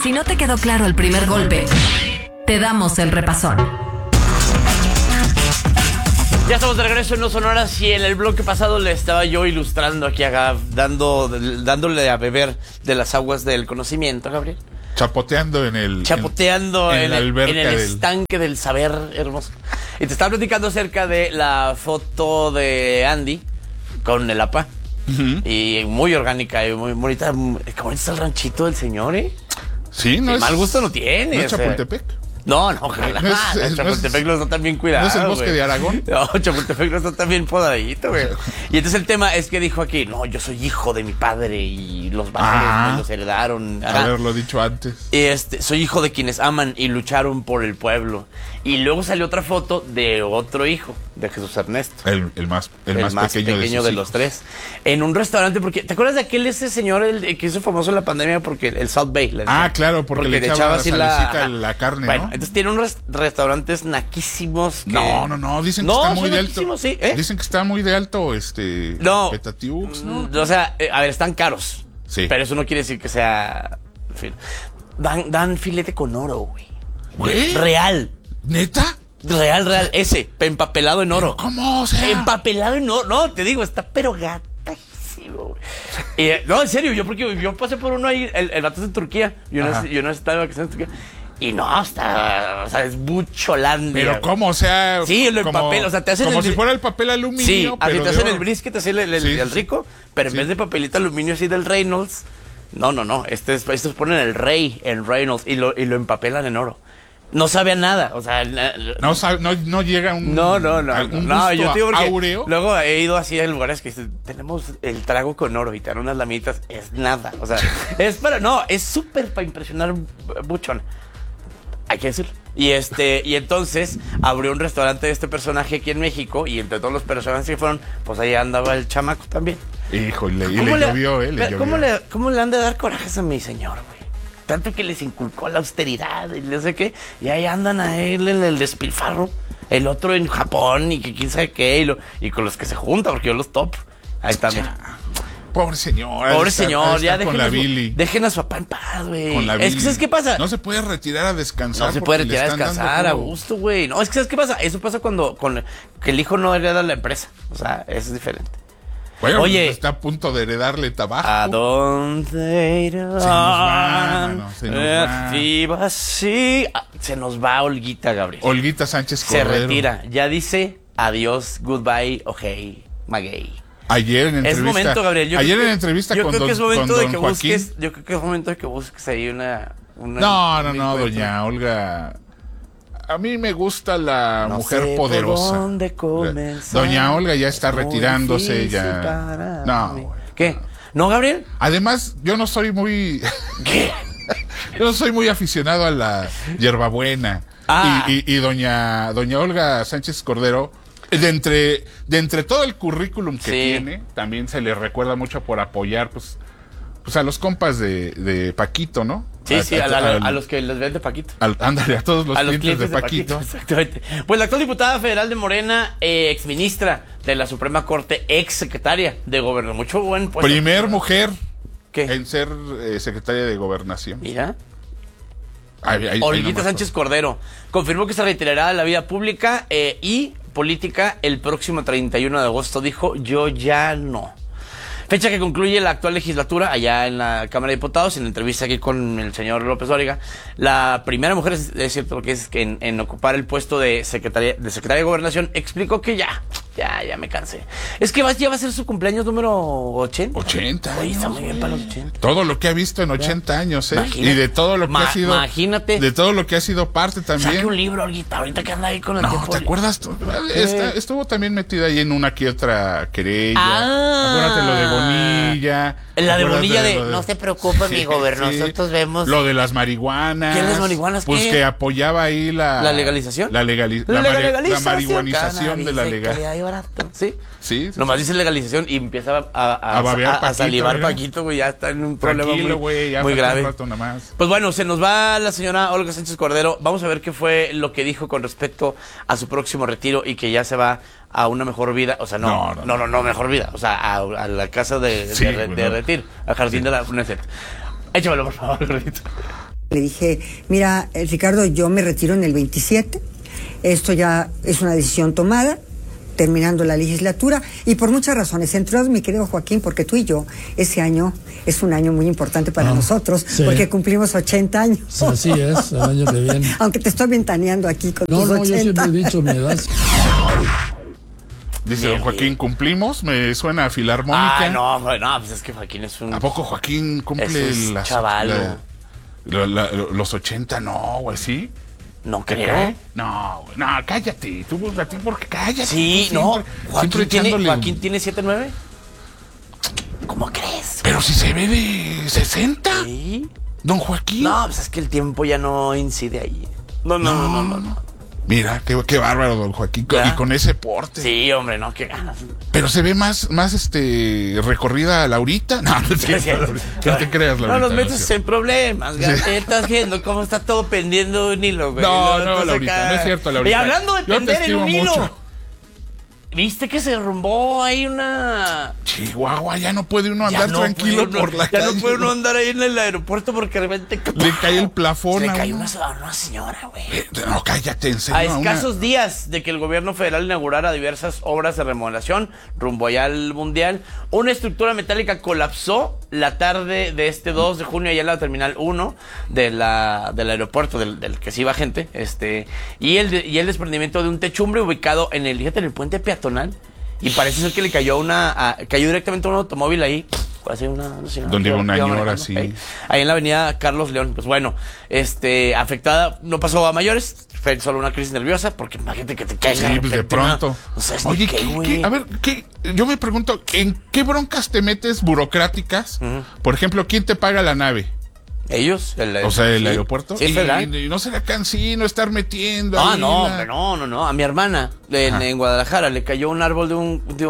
Si no te quedó claro el primer golpe, te damos el repasón. Ya estamos de regreso en No Sonoras y en el bloque pasado le estaba yo ilustrando aquí a Gab, dándole a beber de las aguas del conocimiento, Gabriel. Chapoteando en el estanque del saber hermoso. Y te estaba platicando acerca de la foto de Andy con el APA. Uh-huh. Y muy orgánica y muy bonita. Qué bonito está el ranchito del señor, ¿eh? Sí, no es... mal gusto no tiene. ¿No es Chapultepec? No, ojalá. Chapultepec no está tan bien cuidado. ¿No es el bosque de Aragón? No, Chapultepec no está tan bien podadito, güey. Y entonces el tema es que dijo aquí, no, yo soy hijo de mi padre y los padres me los heredaron. Haberlo dicho antes. Soy hijo de quienes aman y lucharon por el pueblo. Y luego salió otra foto de otro hijo, de Jesús Ernesto. El más pequeño de los tres. En un restaurante, porque ¿te acuerdas de ese señor el que hizo famoso en la pandemia porque el South Bay? Claro, porque le echaba así la carne, bueno, ¿no? Entonces tiene unos restaurantes naquísimos que... No, dicen que está muy de alto. Sí, Dicen que está muy de alto, Petatiux, ¿no? O sea, a ver, están caros. Sí. Pero eso no quiere decir que sea... En fin, dan filete con oro, güey. Real. ¿Neta? Real, ese, empapelado en oro. ¿Cómo? O sea... Empapelado en oro. No, te digo, está pero gatísimo, güey. No, en serio, porque yo pasé por uno ahí, el vato es de Turquía. Yo no estaba de vacaciones en Turquía. Y no, es bucholandia. ¿Pero cómo? O sea... Sí, lo empapel, o sea, te hacen... Como si fuera el papel aluminio, sí, pero así te hacen el brisket, así el rico, pero en sí. vez de papelito aluminio así del Reynolds, no, estos ponen el Rey en Reynolds y lo empapelan en oro. No sabe a nada, o sea... No llega un... No, yo te digo porque áureo. Luego he ido así a lugares que dicen, tenemos el trago con oro y te dan unas lamitas, es nada, o sea, es súper para impresionar buchón. Hay que decirlo. Y entonces abrió un restaurante de este personaje aquí en México y entre todos los personajes que fueron, pues ahí andaba el chamaco también. Híjole, y le llovió, le llovió. ¿Cómo le han de dar corajes a mi señor, güey? Tanto que les inculcó la austeridad y no sé qué, y ahí andan a él en el despilfarro, el otro en Japón y que quién sabe qué, y con los que se junta, porque yo los top. Ahí está, mira. Pobre señor, ya dejen a su papá en paz, güey. Es que ¿sabes qué pasa? No se puede retirar a descansar. No se puede retirar a descansar a gusto, güey. No, es que ¿sabes qué pasa? Eso pasa que el hijo no hereda la empresa. O sea, eso es diferente. Bueno, oye, está a punto de heredarle tabaco. ¿A dónde irá? Se nos va. Se nos va Olguita, Gabriel. Olguita Sánchez Cordero. Se retira. Ya dice adiós, goodbye, okay, maguey. Ayer en entrevista. Es momento, Gabriel. En entrevista con don Joaquín. Yo creo que es momento de que busques ahí una No, doña Olga. A mí me gusta la mujer poderosa. ¿Dónde comenzar? Doña Olga ya está retirándose ya. No. ¿Qué? ¿No, Gabriel? Además, yo no soy muy ¿Qué? Yo no soy muy aficionado a la hierbabuena. Y doña Olga Sánchez Cordero, de entre todo el currículum que tiene, también se le recuerda mucho por apoyar pues a los compas de Paquito, ¿no? Sí, a los que les vende Paquito. Ándale, a todos los clientes de Paquito. Exactamente. Pues la actual diputada federal de Morena, exministra de la Suprema Corte, ex secretaria de Gobernación. Mucho buen puesto. Primer mujer ¿qué? En ser secretaria de Gobernación. Mira. Olguita Sánchez Cordero confirmó que se retirará de la vida pública y política el próximo 31 de agosto. Dijo, yo ya no. Fecha que concluye la actual legislatura allá en la Cámara de Diputados. En entrevista aquí con el señor López Dóriga, la primera mujer, es cierto que es que en ocupar el puesto de secretaria de Gobernación, explicó que ya me cansé. Es que ya va a ser su cumpleaños número 80. 80 años. Está muy bien para los 80. Todo lo que ha visto en 80 años, y de todo lo que ha sido. Imagínate. De todo lo que ha sido parte también. Saque un libro, Olguita, ahorita que anda ahí con el tiempo. ¿Te acuerdas? Estuvo también metida ahí en una que otra querella. Acuérdate lo de Bonilla. La de Bonilla no se preocupe, mi gobernador, nosotros vemos. Lo de las marihuanas. ¿Qué es las marihuanas? Pues que apoyaba ahí la legalización. La marihuanización de la legalidad. Sí. Nomás dice legalización y empieza a salivar Paquito, güey, ya está en un problema muy grave. Pues bueno, se nos va la señora Olga Sánchez Cordero. Vamos a ver qué fue lo que dijo con respecto a su próximo retiro y que ya se va a una mejor vida. O sea, no mejor vida. O sea, a la casa de retiro, al jardín de la UNESET. Échamelo, por favor, gordito. Le dije, mira, Ricardo, yo me retiro en el 27. Esto ya es una decisión tomada, terminando la legislatura, y por muchas razones, entre otras, mi querido Joaquín, porque tú y yo, ese año es un año muy importante para nosotros, porque cumplimos 80 años. Sí, así es, el año que viene. Aunque te estoy ventaneando aquí con tus 80. No, yo siempre he dicho mi edad. Dice don Joaquín, ¿cumplimos? Me suena a filarmónica. No, pues es que Joaquín es un... ¿A poco Joaquín cumple los 80? No, güey, ¿sí? No creo. No, cállate. Tú, a ti, porque cállate. Sí, no. Siempre Joaquín tiene 7'9". ¿Cómo crees? Pero si se ve de 60. ¿Sí? Don Joaquín. No, pues es que el tiempo ya no incide ahí. No. Mira, qué bárbaro, don Joaquín. Y con ese porte. Sí, hombre, no, qué ganas. Pero se ve más recorrida Laurita. No te creas, Laurita. No nos metes en problemas, estás viendo cómo está todo pendiendo un hilo, güey. No, Laurita, no es cierto, Laurita. Y hablando de pender en un hilo. Mucho. ¿Viste que se derrumbó ahí una...? Chihuahua, ya no puede uno andar tranquilo por la calle. Ya no puede uno andar ahí en el aeropuerto porque de repente... Le cae el plafón. Le cayó una señora, güey. No, cállate, en serio. A escasos días de que el gobierno federal inaugurara diversas obras de remodelación rumbo allá al Mundial, una estructura metálica colapsó la tarde de este 2 de junio allá en la Terminal 1 del aeropuerto del que se iba gente, y el desprendimiento de un techumbre ubicado en el puente peatonal, y parece ser que le cayó cayó directamente a un automóvil ahí, hace una señora. Donde iba una señora, sí. Ahí en la avenida Carlos León. Pues bueno, afectada, no pasó a mayores, fue solo una crisis nerviosa, porque imagínate que te caiga. Sí, pues de pronto. No sé, oye, a ver, yo me pregunto, ¿en qué broncas te metes burocráticas? Por ejemplo, ¿quién te paga la nave? ¿Ellos? ¿El aeropuerto? Sí, y no será cansino estar metiendo. No. A mi hermana en Guadalajara le cayó un árbol de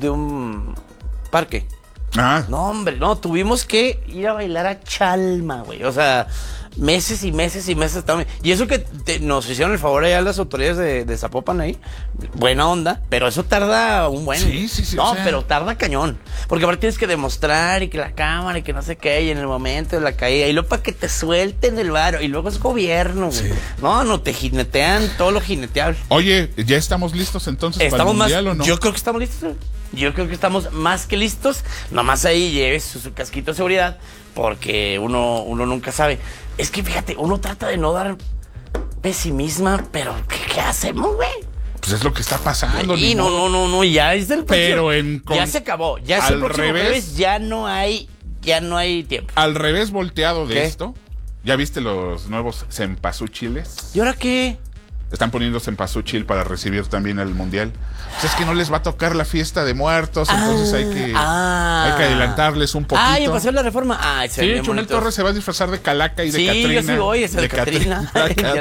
un parque. No, hombre, tuvimos que ir a bailar a Chalma, güey. O sea, meses y meses y meses también. Y eso que nos hicieron el favor allá las autoridades de Zapopan ahí, buena onda, pero eso tarda un buen... Sí. No, pero tarda cañón. Porque aparte tienes que demostrar y que la cámara y que no sé qué, y en el momento de la caída, y luego para que te suelten el varo, y luego es gobierno, güey. Sí. No te jinetean todo lo jineteable. Oye, ¿ya estamos listos entonces para el Mundial o no? Yo creo que estamos listos. Yo creo que estamos más que listos. Nomás ahí lleves su casquito de seguridad, porque uno nunca sabe. Es que fíjate, uno trata de no dar pesimismo, pero ¿qué hacemos, güey? Pues es lo que está pasando. Y no, ya es del pero ya se acabó. Ya es el próximo jueves, ya no hay tiempo. Al revés volteado de esto, ¿ya viste los nuevos cempasúchiles? ¿Y ahora qué? Están poniendo cempasúchil para recibir también el Mundial. Pues es que no les va a tocar la fiesta de muertos, entonces hay que adelantarles un poquito. Ya pasó la reforma. Sí, Chumel Torres se va a disfrazar de Calaca y de Catrina. Sí, yo sí voy, es de Catrina.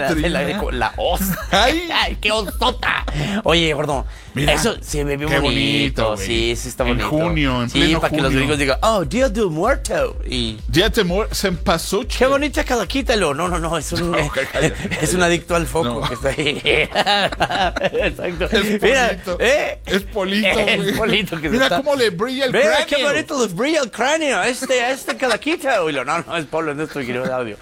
La osa. Ay, qué osota. Oye, gordo, mira, eso se me vio bonito. Sí, está bonito. En junio, en pleno junio. Para que los gringos digan, Día del Muerto. Día del Muerto, cempasúchil. Qué bonita calaquítalo. No, es un adicto al foco que está ahí. Exacto. Es Polito, Es Polito que mira cómo le brilla el cráneo. Mira qué bonito les brilla el cráneo. Este calaquita. No, es Pablo, es nuestro ingeniero de audio.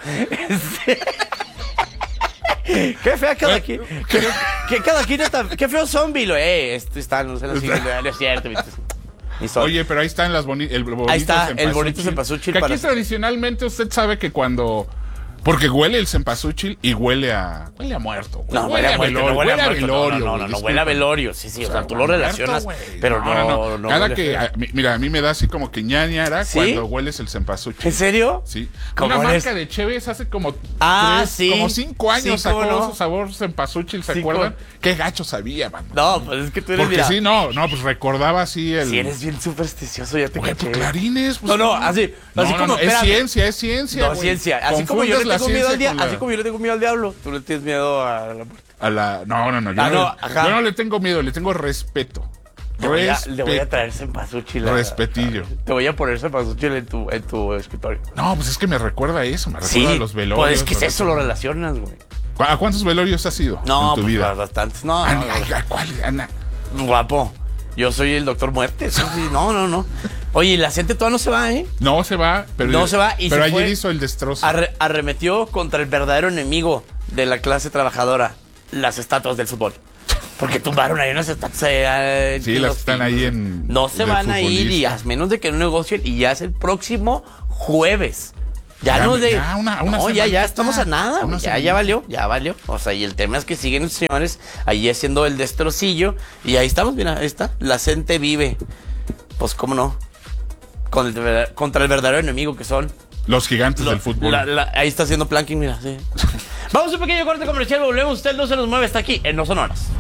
Qué fea calaquita. Qué calaquita, qué feo zombie. No sé, no es cierto. Oye, pero ahí están el bonito. Ahí está, el bonito cempasúchil. Que aquí tradicionalmente usted sabe que cuando... Porque huele el cempasúchil y huele a muerto. No, huele a velorio. No, huele a velorio. Sí, o sea, tú lo relacionas, pero no. Cada que, mira, a mí me da así como que ñañara cuando hueles el cempasúchil. ¿En serio? Sí. Una marca de Cheves hace como 5 años sacó su sabor cempasúchil, ¿se acuerdan? Qué gacho sabía, man. No, pues es que tú eres, porque pues recordaba así el... Si eres bien supersticioso, ya te caché. Clarines, pues... así como... es ciencia. No, ciencia. Así como yo le tengo miedo al diablo. Así como yo le tengo miedo al diablo, tú le tienes miedo a la muerte. No. Yo no le tengo miedo, le tengo respeto. Le voy a traer cempasúchil. Respetillo. Te voy a poner cempasúchil en tu escritorio. No, pues es que me recuerda a eso, me recuerda a los velorios. Pues es que eso lo relacionas, güey. ¿A cuántos velorios has ido en tu vida? Bastantes. No. ¿A cuál, Ana? Guapo. Yo soy el doctor Muerte. No. Oye, la gente todavía no se va, ¿eh? No se va, pero, no se va y pero se ayer fue, hizo el destrozo. Arremetió contra el verdadero enemigo de la clase trabajadora, las estatuas del fútbol. Porque tumbaron ahí unas estatuas. Sí, las están ahí en... No se van a ir y a menos de que no negocien y ya es el próximo jueves. Ya estamos a nada. Ya valió. O sea, y el tema es que siguen los señores ahí haciendo el destrocillo y ahí estamos, mira, ahí está. La gente vive. Pues cómo no. Contra el verdadero enemigo que son los gigantes del fútbol. Ahí está haciendo planking, mira, sí. Vamos a un pequeño corte comercial, volvemos. Usted no se nos mueve, está aquí en No Son Horas.